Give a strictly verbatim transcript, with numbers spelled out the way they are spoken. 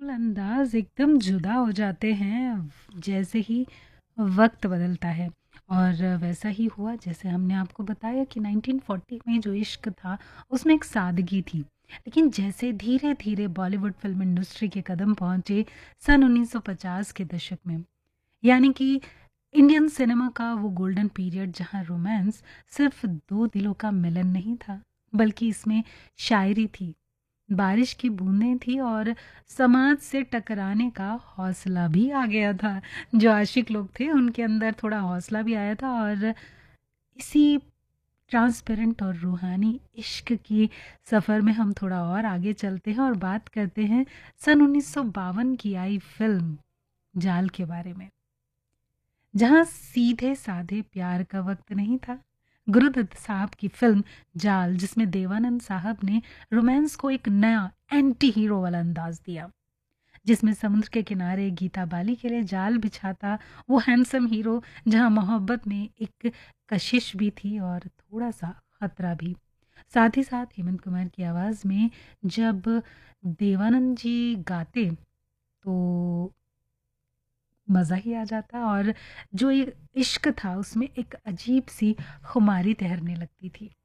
बोल अंदाज एकदम जुदा हो जाते हैं जैसे ही वक्त बदलता है। और वैसा ही हुआ जैसे हमने आपको बताया कि नाइनटीन फ़ोर्टी में जो इश्क था उसमें एक सादगी थी। लेकिन जैसे धीरे धीरे बॉलीवुड फिल्म इंडस्ट्री के कदम पहुंचे सन उन्नीस सौ पचास के दशक में, यानी कि इंडियन सिनेमा का वो गोल्डन पीरियड जहां रोमांस सिर्फ दो दिलों का मिलन नहीं था, बल्कि इसमें शायरी थी, बारिश की बूंदें थी और समाज से टकराने का हौसला भी आ गया था। जो आशिक लोग थे उनके अंदर थोड़ा हौसला भी आया था। और इसी ट्रांसपेरेंट और रूहानी इश्क की सफ़र में हम थोड़ा और आगे चलते हैं और बात करते हैं सन उन्नीस सौ बावन की आई फिल्म जाल के बारे में, जहां सीधे साधे प्यार का वक्त नहीं था। गुरुदत्त साहब की फिल्म जाल, जिसमें देवानंद साहब ने रोमांस को एक नया एंटी हीरो वाला अंदाज दिया, जिसमें समुद्र के किनारे गीता बाली के लिए जाल बिछाता वो हैंडसम हीरो, जहां मोहब्बत में एक कशिश भी थी और थोड़ा सा खतरा भी। साथ ही साथ हेमंत कुमार की आवाज़ में जब देवानंद जी गाते तो मज़ा ही आ जाता, और जो ये इश्क था उसमें एक अजीब सी खुमारी तैरने लगती थी।